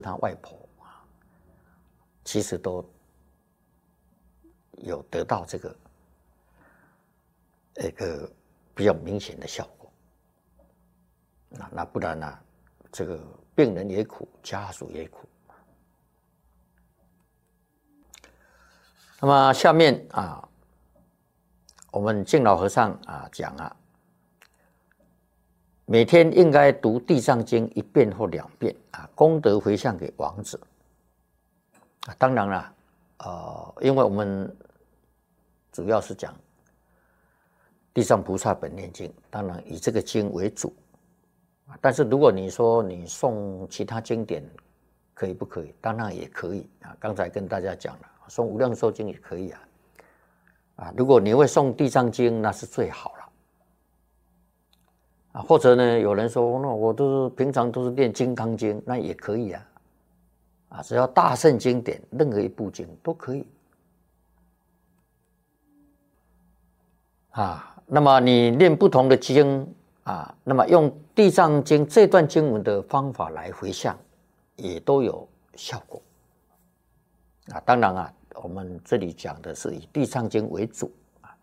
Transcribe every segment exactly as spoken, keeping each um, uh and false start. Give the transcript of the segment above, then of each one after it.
他外婆啊，其实都有得到这个一个比较明显的效果。那那不然呢、啊，这个病人也苦，家属也苦。那么下面啊，我们敬老和尚啊讲啊，每天应该读《地藏经》一遍或两遍啊，功德回向给亡者。啊，当然了，呃，因为我们主要是讲地藏菩萨本愿经，当然以这个经为主。但是如果你说你诵其他经典，可以不可以？当然也可以啊。刚才跟大家讲了，诵无量寿经也可以啊。啊，如果你会诵地藏经，那是最好了。啊，或者呢，有人说，那我都是平常都是念金刚经，那也可以啊。啊，只要大圣经典，任何一部经都可以。啊，那么你念不同的经啊，那么用地藏经这段经文的方法来回向，也都有效果。啊，当然啊，我们这里讲的是以地藏经为主啊，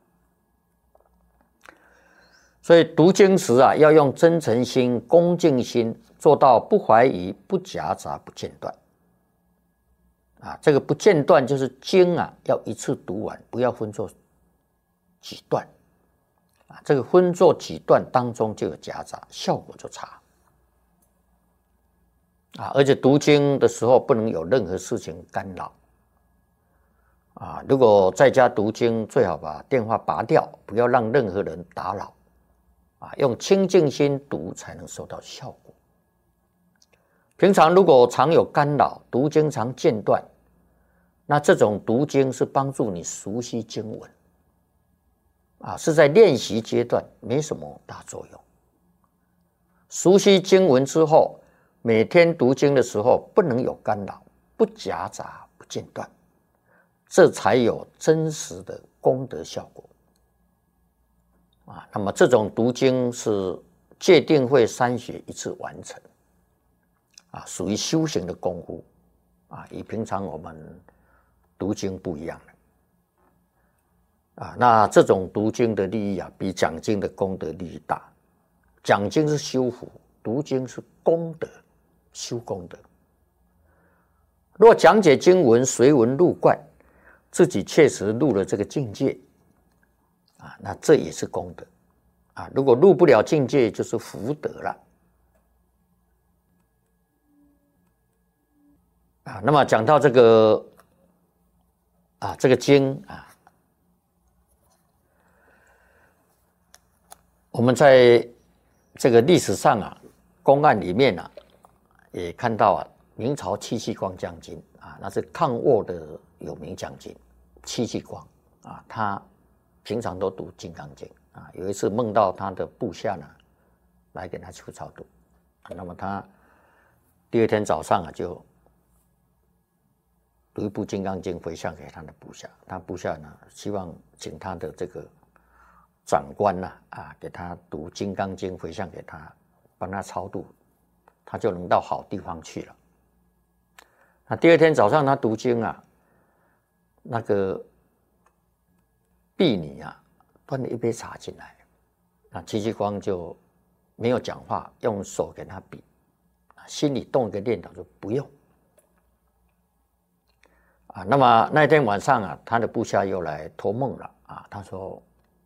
所以读经时啊，要用真诚心、恭敬心，做到不怀疑、不夹杂、不间断。啊，这个不间断就是经啊，要一次读完，不要分作几段。啊，这个分作几段当中就有夹杂，效果就差。啊，而且读经的时候不能有任何事情干扰。啊，如果在家读经，最好把电话拔掉，不要让任何人打扰。啊，用清净心读才能收到效果。平常如果常有干扰，读经常间断，那这种读经是帮助你熟悉经文，啊，是在练习阶段，没什么大作用。熟悉经文之后，每天读经的时候不能有干扰，不夹杂，不间断，这才有真实的功德效果。啊，那么这种读经是戒定慧三学一次完成。啊，属于修行的功夫，啊，与平常我们读经不一样的，啊，那这种读经的利益啊，比讲经的功德利益大。讲经是修福，读经是功德，修功德。若讲解经文随文入观，自己确实入了这个境界，啊，那这也是功德，啊，如果入不了境界，就是福德了。啊，那么讲到这个啊，这个经啊，我们在这个历史上啊，公案里面啊，也看到啊，明朝戚继光将军啊，那是抗倭的有名将军，戚继光啊，他平常都读《金刚经》啊，有一次梦到他的部下呢，来给他出超度，啊，那么他第二天早上啊就读一部《金刚经》回向给他的部下，他部下呢希望请他的这个长官呐 啊, 啊，给他读《金刚经》回向给他，帮他超度，他就能到好地方去了。那第二天早上他读经啊，那个婢女啊端了一杯茶进来，那戚继光就没有讲话，用手给他比，心里动一个念头说不用。啊，那么那天晚上啊，他的部下又来托梦了啊，他说：“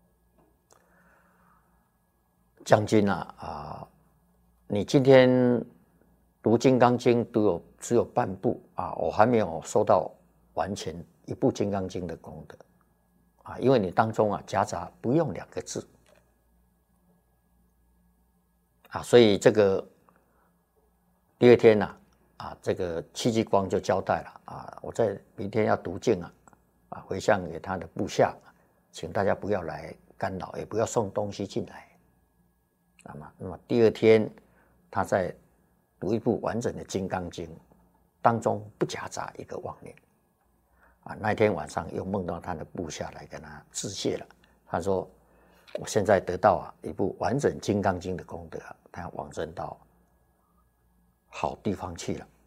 将军啊，啊，你今天读《金刚经》都有只有半部啊，我还没有收到完全一部《金刚经》的功德啊，因为你当中啊夹杂不用两个字啊，所以这个第二天呢、啊。”啊，这个戚继光就交代了啊，我在明天要读经啊，啊，回向给他的部下，请大家不要来干扰，也不要送东西进来。那么，那么第二天，他在读一部完整的《金刚经》，当中不夹杂一个妄念。啊，那天晚上又梦到他的部下来跟他致谢了，他说：“我现在得到啊一部完整《金刚经》的功德，他要往生到好地方去了。”